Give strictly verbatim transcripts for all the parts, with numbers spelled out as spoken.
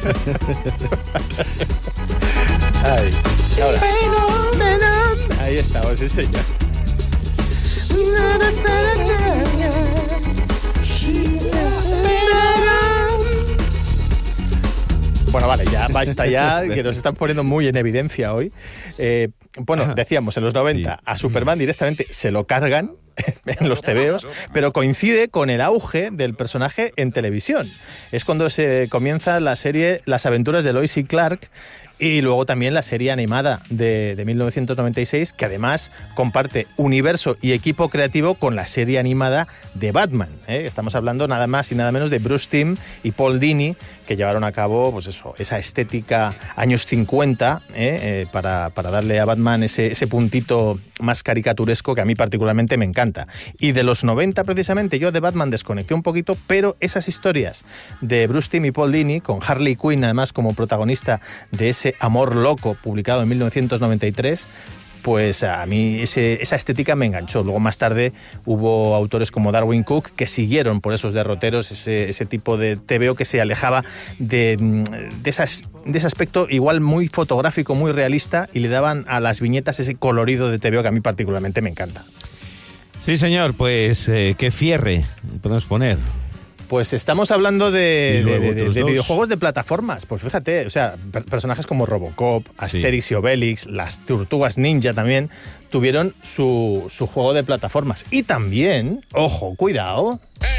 Ay, ahora. Ahí estamos, sí, señor. Bueno, vale, ya basta ya, que nos están poniendo muy en evidencia hoy. Eh, bueno, decíamos, en los noventa, sí, a Superman directamente se lo cargan en los tebeos, pero coincide con el auge del personaje en televisión. Es cuando se comienza la serie Las aventuras de Lois y Clark, y luego también la serie animada de, de mil novecientos noventa y seis, que además comparte universo y equipo creativo con la serie animada de Batman, ¿eh? Estamos hablando nada más y nada menos de Bruce Timm y Paul Dini, que llevaron a cabo pues eso, esa estética años cincuenta, ¿eh? Eh, para, para darle a Batman ese, ese puntito más caricaturesco que a mí particularmente me encanta. Y de los noventa precisamente yo de Batman desconecté un poquito, pero esas historias de Bruce Timm y Paul Dini, con Harley Quinn además como protagonista de ese Amor Loco, publicado en mil novecientos noventa y tres, pues a mí ese, esa estética me enganchó. Luego más tarde hubo autores como Darwin Cook que siguieron por esos derroteros ese, ese tipo de tebeo que se alejaba de, de, esas, de ese aspecto igual muy fotográfico, muy realista, y le daban a las viñetas ese colorido de tebeo que a mí particularmente me encanta. Sí, señor, pues eh, qué fierre podemos poner. Pues estamos hablando de, de, de, de, de videojuegos de plataformas. Pues fíjate, o sea, per- personajes como Robocop, Asterix sí. y Obelix, las Tortugas Ninja también tuvieron su, su juego de plataformas. Y también, ojo, cuidado,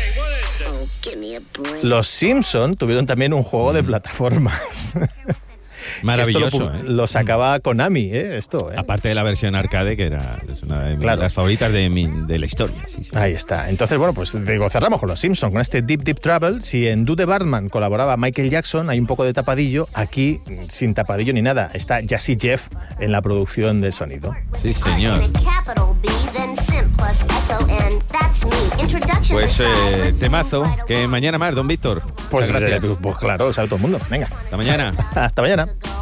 los Simpson tuvieron también un juego de plataformas. Maravilloso, esto lo, ¿eh? lo sacaba Konami, ¿eh? Esto, ¿eh? Aparte de la versión arcade, que era es una de claro. las favoritas de, mi, de la historia. Sí, sí. Ahí está. Entonces, bueno, pues digo, cerramos con los Simpsons, con este Deep Deep Trouble. Si en Do the Barman colaboraba Michael Jackson, hay un poco de tapadillo. Aquí, sin tapadillo ni nada, está Jazzy Jeff en la producción del sonido. Sí, señor. Pues eh, temazo, que mañana más, don Víctor. Pues, pues claro, sabe todo el mundo. Venga. Hasta mañana. Hasta mañana.